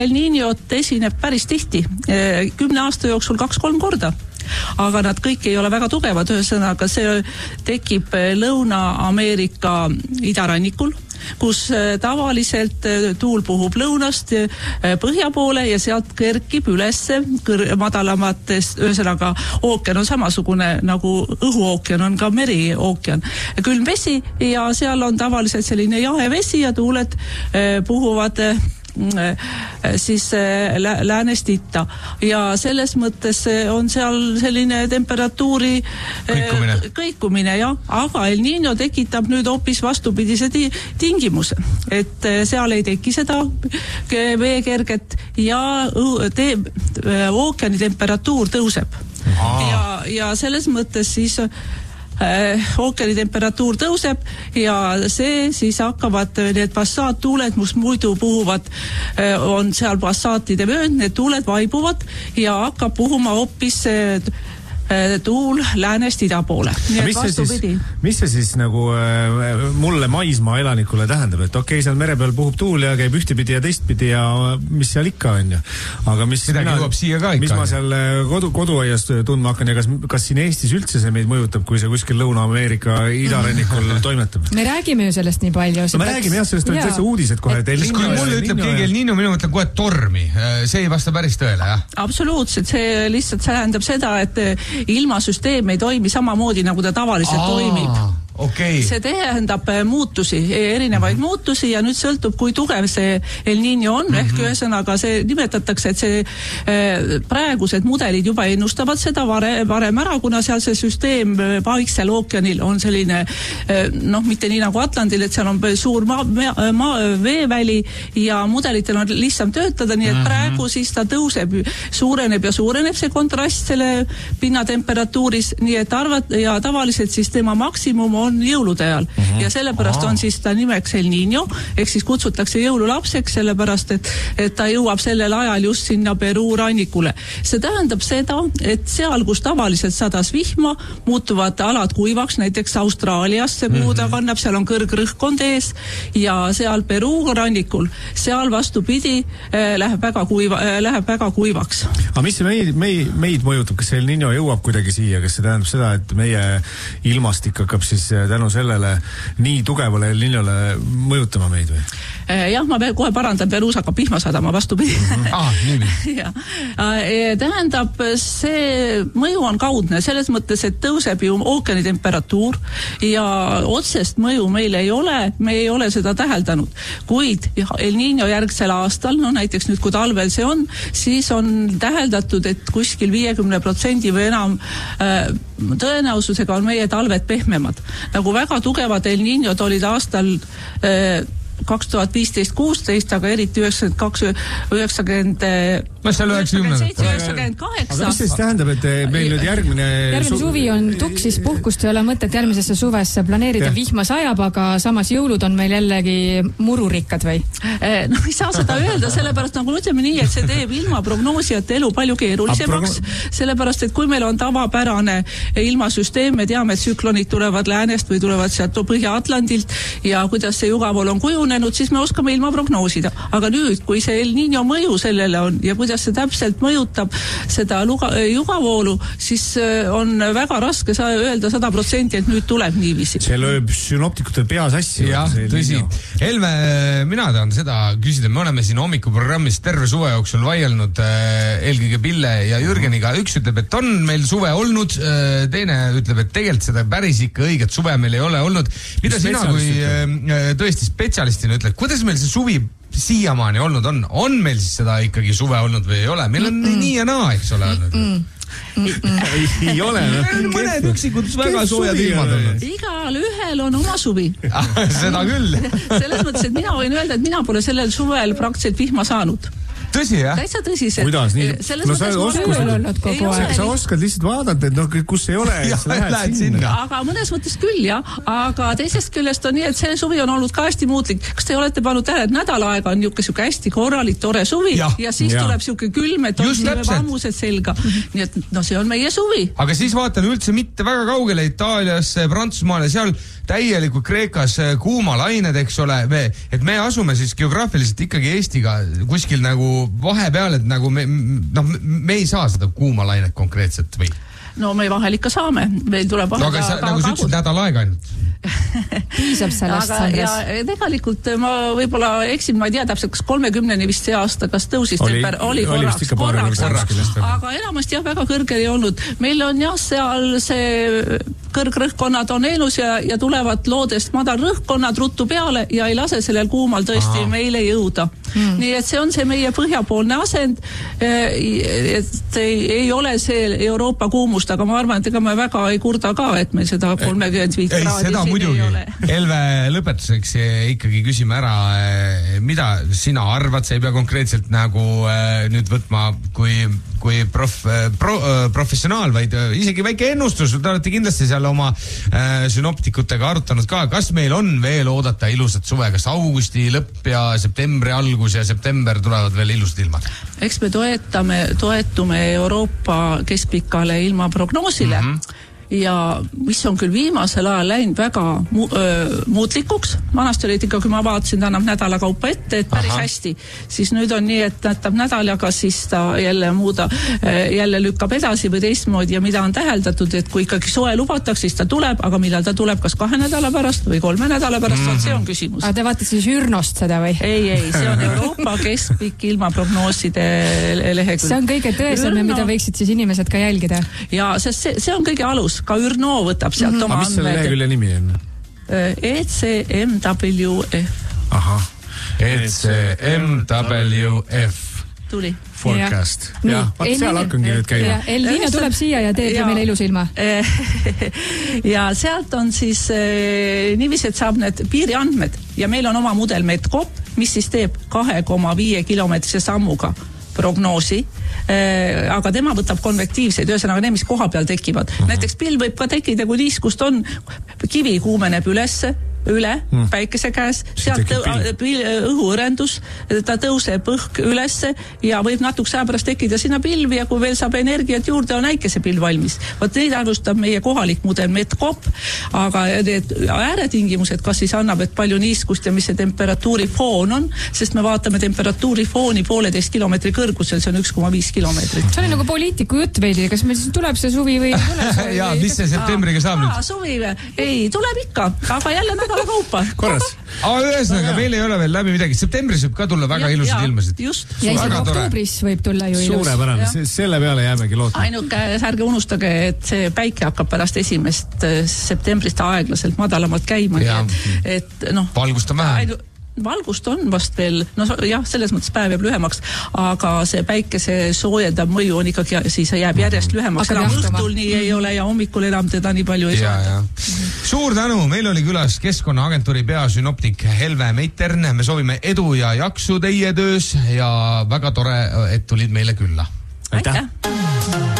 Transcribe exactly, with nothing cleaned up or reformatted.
El Niñot esineb päris tihti, kümne aasta jooksul kaks-kolm korda. Aga nad kõik ei ole väga tugevad, ühesõnaga see tekib Lõuna-Ameerika idarannikul, kus tavaliselt tuul puhub lõunast põhja poole ja sealt kerkib üles madalamatest, ühesõnaga ookean on samasugune nagu õhuookean on ka meriookean. Külm vesi ja seal on tavaliselt selline jahe vesi ja tuuled puhuvad siis läänest itta ja selles mõttes on seal selline temperatuuri kõikumine, kõikumine ja, aga El Niño tekitab nüüd hoopis vastupidise tingimuse, et seal ei teki seda veekerget ja te, ookeani temperatuur tõuseb. Ja, ja selles mõttes siis ookeani temperatuur tõuseb ja see siis hakkavad need passaattuuled, mis muidu puhuvad, on seal passaatide vöönd, need tuuled vaibuvad ja hakkab puhuma hoopis tuul läänest ida poole. Mis see, siis, mis see siis nagu äh, mulle maismaa elanikule tähendab, et okei, okay, seal mere peal puhub tuul ja käib ühtepidi ja teistpidi ja mis seal ikka on ju. Aga mis, mina, mis ma seal kodu, koduaias tundma hakkan ja kas, kas siin Eestis üldse see meid mõjutab, kui see kuskil Lõuna-Ameerika idarannikul toimetab? Me räägime ju sellest nii palju. No, me peaks... räägime jah, sellest on täitsa uudised kohe. Et, kui mulle ütleb keegi El Niño, minu mõtlen kohe tormi. See ei vasta päris tõele, jah? Absoluutselt, see lihtsalt tähendab seda, et ilmasüsteem ei toimi samamoodi, nagu ta tavaliselt Aa, toimib. Okay. See tähendab muutusi, erinevaid mm-hmm. muutusi ja nüüd sõltub, kui tugev see El Niño on, mm-hmm. ehk ühesõnaga see nimetatakse, et see äh, praegused mudelid juba ennustavad seda varem, varem ära, kuna seal see süsteem Vaiksel ookeanil on selline äh, noh, mitte nii nagu Atlandil, et seal on suur maa, maa, veeväli ja mudelitel on lihtsam töötada, nii et mm-hmm. praegu siis ta tõuseb, suureneb ja suureneb see kontrast selle pinnatemperatuuris, nii et arvat, ja tavaliselt siis tema maksimum on jõulude ajal uh-huh. ja sellepärast on siis ta nimeks El Niño, ehk siis kutsutakse jõululapseks, sellepärast et, et ta jõuab sellel ajal just sinna Peruu rannikule. See tähendab seda, et seal, kus tavaliselt sadas vihma, muutuvad alad kuivaks, näiteks Austraalias see kuu ta kannab, seal on kõrgrõhkkond ees ja seal Peruu rannikul, seal vastupidi äh, läheb, väga kuiva, äh, läheb väga kuivaks. Aga mis see meid, meid, meid mõjutab, kas El Niño jõuab kuidagi siia, kas see tähendab seda, et meie ilmastik hakkab siis tänu sellele nii tugevale El Niñole mõjutama meid või? Jah, ma kohe parandan, Peruus hakkab vihma sadama vastupidi. Ah, nii. ja. Tähendab, see mõju on kaudne, selles mõttes, et tõuseb ju ookeani temperatuur ja otsest mõju meil ei ole, me ei ole seda täheldanud. Kuid El Niño järgsel aastal, no näiteks nüüd, kui talvel see on, siis on täheldatud, et kuskil viiekümne protsendi või enam äh, tõenäosusega on meie talved pehmemad. Nagu väga tugevad El Niñod olid aastal äh, kaks tuhat viisteist kuusteist, aga eriti üheksakümmend kaks üheksakümmend üheksakümmend kaheksa. Aga mis see tähendab, et meil nüüd järgmine järgmine suvi on tuksis, puhkust ei ole mõtet järgmisesse suvesse planeerida, ja. Vihma sajab, aga samas jõulud on meil jällegi mururikkad või? No ei saa seda öelda, sellepärast nagu ütleme nii, et see teeb ilmaprognoosijate elu palju keerulisemaks, sellepärast, et kui meil on tavapärane ilmasüsteem, me teame, et tsüklonid tulevad läänest või tulevad sealt Põhja-Atlandilt ja kuidas see jugavool on kujunenud, siis me oskame ilma prognoosida. Aga nüüd, kui see El Niño mõju sellele on ja kuidas see täpselt mõjutab seda luga, jugavoolu, siis on väga raske saa öelda sada protsenti, et nüüd tuleb niiviisi. See lööb sünoptikutel pea sassi. Jah, tõsi. Helme, mina tahan seda küsida, me oleme siin hommikuprogrammis terve suve jooksul vaielnud äh, eelkõige Pille ja Jürgeniga. Üks ütleb, et on meil suve olnud, äh, teine ütleb, et tegelikult seda päris ikka õiget suve meil ei ole olnud. Mida Mis sina kui äh, tõesti spetsialistina ütled, kuidas meil see suvi siiamaani olnud on? On meil siis seda ikkagi suve olnud või ei ole? Meil on mm-mm. nii ja naa, eks ole olnud. Mm-mm. ei ole. Mõned üksikud väga soojad ilmad olnud. Igal ühel on oma suvi. Seda küll. Selles mõttes, et mina võin öelda, et mina pole sellel suvel praktiliselt vihma saanud. Tõsi, jah? Täitsa tõsiselt. Kuidas nii? No sa, oskad, sa oskad lihtsalt vaadata, et no, kus ei ole, ja, lähed, lähed sinna. sinna. Aga mõnes mõttes küll, jah. Aga teisest küljest on nii, et see suvi on olnud ka hästi muutlik. Kas te olete pannud tähele, et nädal aega on niuke siuke hästi korralik, tore suvi ja, ja siis ja. tuleb siuke külm, et on siin ammused selga. Nii et no see on meie suvi. Aga siis vaatan üldse mitte väga kaugele Itaaliasse, Prantsusmaale, seal täielikult Kreekas kuumalained, eks ole, me, et me asume siis geograafiliselt ikkagi Eestiga kuskil nagu vahepeal, et nagu me, noh, me ei saa seda kuuma lainet konkreetselt või? No me vahel ikka saame, meil tuleb no, aga sa, nagu sa ütlesid nädal aega ainult. Piisab sellest, Andres. Ja tegelikult ma võib-olla eksin, ma ei tea täpselt, kas kolmekümneni vist see aasta, kas tõusis oli, temper, oli korraks, korraks, korraks, aga enamasti jah, väga kõrge ei olnud. Meil on jah, seal see kõrgrõhkkonnad on eelus ja, ja tulevad loodest madal rõhkkonnad ruttu peale ja ei lase sellel kuumal tõesti Aha. meile jõuda. Hmm. Nii et see on see meie põhjapoolne asend, et ei, ei ole see Euroopa kuumust, aga ma arvan, et ega me väga ei kurda ka, et meil seda kolmekümmend viis kraadi siin muidugi. Ei ole. Elve, lõpetuseks ikkagi küsime ära, mida sina arvad, sa ei pea konkreetselt nagu nüüd võtma kui, kui prof, pro, professionaal, vaid isegi väike ennustus, te olete kindlasti seal oma äh, synoptikutega arutanud ka, kas meil on veel oodata ilusat suve, kas augusti lõpp ja septembri algus ja september tulevad veel ilusad ilmad? Eks me toetame, toetume Euroopa keskpikale ilmaprognoosile mm. -hmm. ja mis on küll viimasel ajal läinud väga mu, öö, muutlikuks, vanasti olid ikka, kui ma vaatasin, ta annab nädala kaupa ette, et päris Aha. hästi, siis nüüd on nii, et näitab nädalaga, siis ta jälle muuda, jälle lükkab edasi või teistmoodi ja mida on täheldatud, et kui ikkagi soe lubatakse, siis ta tuleb, aga millal ta tuleb, kas kahe nädala pärast või kolme nädala pärast, mm -hmm. see on küsimus. Aga te vaatate siis Ürnost seda või? Ei, ei, see on Euroopa keskpikk ilmaprognooside lehekülg. See on kõige tõesam ja mida võiksid siis inimesed ka jälgida? Ja sest see, see on kõige alus. Ka Ürno võtab sealt mm-hmm. oma andmed. Mis selle lehekülje nimi on? E C M W F. Ahah. E C M W F. Tuli. Forecast. Ja, ja vaat seal hakkangi nüüd käima. El Niño tuleb siia ja teeb ja meile ilus ilma. ja sealt on siis eh, niiviisi, et saab need piiriandmed ja meil on oma mudel Medcop, mis siis teeb kahe koma viie kilomeetrise sammuga prognoosi, äh, aga tema võtab konvektiivseid, ühesõnaga need, mis koha peal tekivad. Uh-huh. Näiteks pill võib ka tekkida, kui niiskust on, kivi kuumeneb ülesse, üle hmm. päikese käes, sealt tõu, õhuõrendus, ta tõuseb õhk ülesse ja võib natukese aja pärast tekkida sinna pilvi ja kui veel saab energiat juurde, on äikesepilv valmis. Võt neid alustab meie kohalik mudel Medcop, aga need ääretingimused, kas siis annab, et palju niiskust ja mis see temperatuuri foon on, sest me vaatame temperatuuri fooni pooleteist kilomeetri kõrgusel, see on üks koma viis kilomeetrit. See oli nagu poliitiku jutt veidi, kas meil siis tuleb see suvi või tuleb see? ja, mis see septembriga saab nüüd? Suvi ei, tuleb ikka, aga jälle nädala kaupa. Korras. Aga ühesõnaga, meil ei ole veel läbi midagi. Septembris võib ka tulla väga ja, ilusad ilmasid. Just. Ja isegi oktoobris võib tulla ju ilus. Suurepärane, selle peale jäämegi lootma. Ainuke, ärge unustage, et see päike hakkab pärast esimest septembrist aeglaselt madalamalt käima. Ja. Et, noh, valgust on vähe. Valgust on vast veel, no jah, selles mõttes päev jääb lühemaks, aga see päikese soojendab mõju on ikkagi, siis jääb järjest lühemaks. Enam õhtul nii ei ole ja hommikul enam teda nii palju ei soojenda. Suur tänu, meil oli külas Keskkonnaagentuuri peasünoptik Helve Meitern. Me soovime edu ja jaksu teie töös ja väga tore, et tulid meile külla. Aitäh!